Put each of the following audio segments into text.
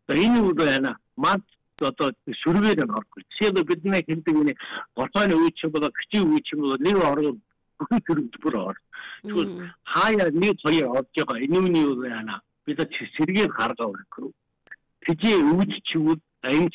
Энэ үйл байна. Мад одоо шүргээр нь орох. Жишээлбэл бидний хэлдэг үний горцооны үе ч болоо гिचийн үе ч болоо нэг орон бүхий төрөлбөр ор. Тэгвэл хаяа нэг хоёр орж байгаа энэ үний үйл байна. Бид сэргээр гаргаа өргөх. Тэжээ өвч чивүүд амж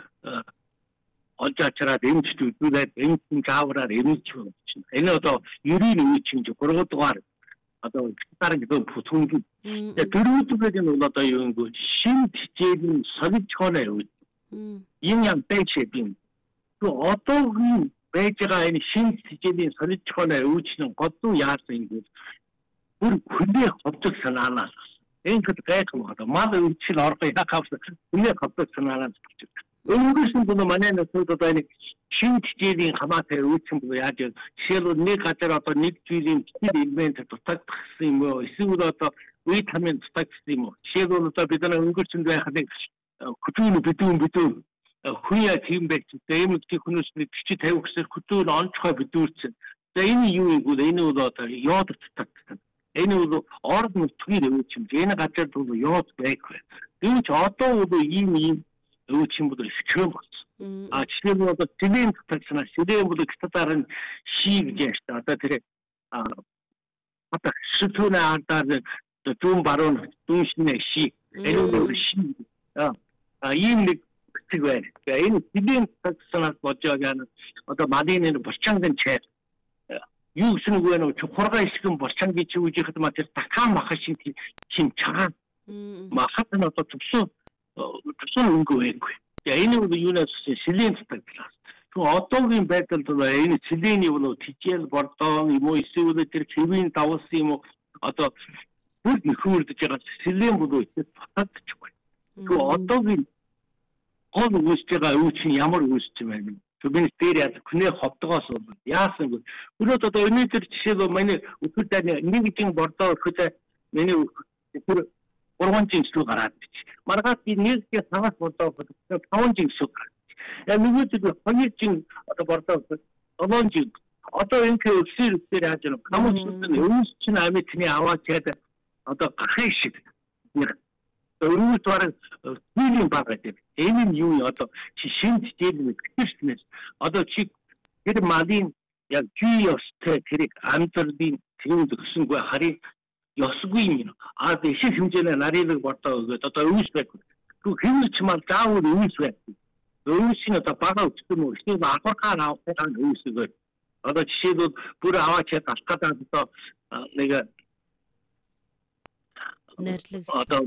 олжаачраад эмч төлөвлөд эмч заавраар эмч байна. Энэ одоо ерийн үе чинь 3 дугаар одоо дараагийн бүтээн. Дөрөвдүгээр нь бол одоо юу юм шин хичээлийн солид чоноо үе. Энэ юм бэчэбин. Одоогийн байж байгаа энэ шин хичээлийн солид чоноо үеийн годуу яасан юм бүр хүлээ ховдог санаанаас энэ гайхам одоо мал үчил орох яхавс хүлээ ховдог санаанаас өнгөрсөн бол манай насууд одоо энэ шин хичээлийн хамаатай үүсгэн бол яаж жишээлбэл нэг газар одоо нэг зүйлийн элемент дутагдсан юм уу эсвэл одоо витамин дутагдсан юм уу жишээлбэл одоо бид нар өнгөрсөн байхад хөтөн бидүүн хүя тийм байх дэмэгтэй хүмүүсний 40 50 гэсээр хөтөн онцгой бидүүрсэн. За энэ юу юм бол энэ бол одоо йод дутагдсан. Энэ бол орд нутгийн өвч юм. Энэ газар бол йод байхгүй. Тэгвэл одоо бол ийм өвч юм бол өчрөө болсон. А жишээлбэл одоо селен дутагдсан. Селен бол гитатар нь ший гэж яаштай. Одоо тэр одоо шүтүнэ ардаар дүүн баруун дүүн шинэ ший. Энэ бол ший. Ийм нэг битэг байна. Энэ селен дутагдсанаас болж байгаа нь одоо малын борчангийн чай. Юу гэсэн үг вэ нөө хургаа ишгэн борчангийн чи үжихэд маа тэр такаан махашин хин чагаа. Махат нь одоо төвсөн өнгө байхгүй. Энэ бол юунаас селен дутагдлаа. Тэгвэл одоогийн байдалд энэ селений бол тижэл бордоо юм уу эсвэл тэр хэвийн давс юм уу одоо бүр нөхөрдөж байгаа селен бол дутагдчихгүй. Тэгвэл одоогийн гол үүсэж байгаа өвч нь ямар үүсэж байна? Түбэний дээр яа хүнээ ховдгоос бол яасан бэ? Өнөөдөр одоо өнөөдөр жишээлбэл манай өдөр дайны нэг жин бордоо өгөхөд миний тэр 3 жин шүү гараад бич. Маргаад би нэг жин санаас бордоо өгөхөд 5 жин шүү гараад. Яг нөгөөдөр 2 жин одоо бордоо 7 жин. Одоо энэ өсөр яаж юм? Хамаач нь өвс чинь амитны аваад чад одоо гахын шиг нэг өрөөд бараг хийлийн баг гэдэг. Энэ нь юу одоо чи шинж дээд гэрчнээс одоо чи тэр малын яг жиостэй тэрийг амтэрдийн тийм өгсөнгүй харин ёсгүй юм. А дэшиг хэмжээний нарийныг бордоо өгөөд одоо өвс байхгүй. Тэгвэл хэмж мал заавал өвс байхгүй. Өвс нь одоо бага өчтөн үү? Эсвэл ахархаар авах өвс өгөөд одоо жишээлбэл бүр аваач алах гэдэг одоо нэг нэрлэг одоо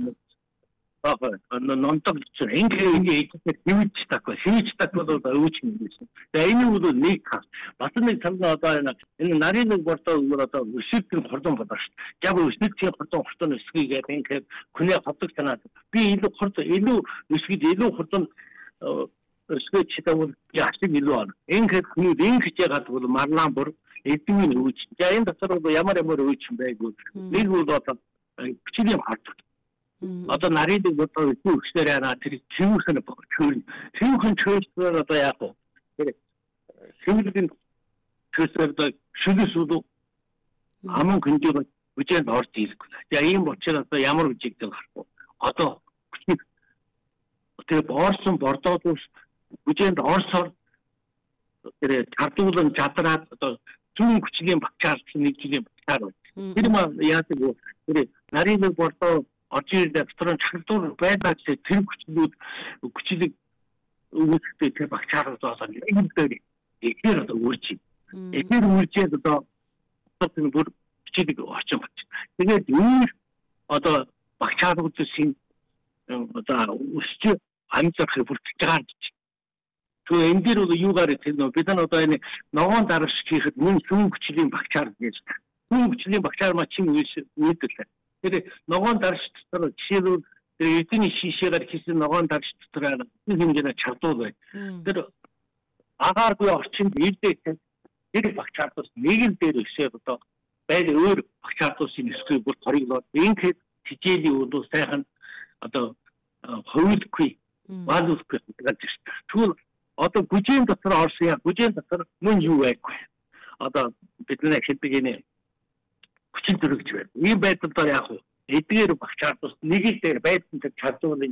нонтог ингээ хэвж таква бол өвч юм гэсэн. За энэ бол нэг хас. Бас нэг талаа одоо энэ нарийн бордоо одоо өсөлтийн хордон бодож шүү. Яг өсөлтийн хордон өсгий гэдэг ингээ хүнээ ховдог санаад би илүү өсгийд илүү хордон өсгөж чадвал яашиг илүү байна. Ингээ хүмүүс ингэж яагаад бол марлаан бүр эдний өвч. За энэ дотор бол ямар өвч юм байггүй. Нэг бол одоо бичгийн хордон одоо нарийныг одоо өгснээр яана тэр чивхэн чивхэн одоо яах вэ? Тэр чивхэн чивхэн шүлэсүүд аман хөндөөр үжинд орж ирэхгүй. За ийм учраас одоо ямар үжигдэл гарах вэ? Одоо тэр борсон бордоод үжинд орсоор тэр хардуулан чадраад одоо зүүн хүчлийн багчаар нэг жилийн багчаар байна. Тэр маа яадаг вэ? Тэр нарийныг бордоо очир дэвтрэн чагдуур байдаг тэр хүчлэг үүсгдэг тэр багчаар зоосон энэ дээр ихэр одоо үржиж. Ихэр үржиж одоо тэр бүр хүчлэг орчин бач. Тэгээд өөр одоо багчаар үүссэн одоо өсч амжирх бүртгэж байгаа гэж. Тэгээ энэ дээр бол юугаар тэр нөө бид нар одоо энэ ногоон дарагш хийхэд мөн зүүн хүчлийн багчаар гэж. Зүүн хүчлийн багчаар маа чин үүсэлээ. Тэр ногоон дарагш дотор жишээлбэл тэр эдний шишээгээр хийсэн ногоон дарагш дотор хэмжээний чадвар бай. Тэр агааргүй орчинд ирдээ тэр багчаардус нэг л дээр өсөөр одоо байл өөр багчаардуусын өсгөө бүр хориглоод ингээд хичээлийн үдүү сайхан одоо хөвөлгүй баалуулахгүй гэж. Тэгвэл одоо бүжийн дотор орсон бүжийн дотор мөн юу байхгүй. Одоо бидний хэлдэг энэ хүчин төрөгч байна. Ийм байдлаар яах вэ? Эдгээр багчаардус нэг л дээр байсан чадварын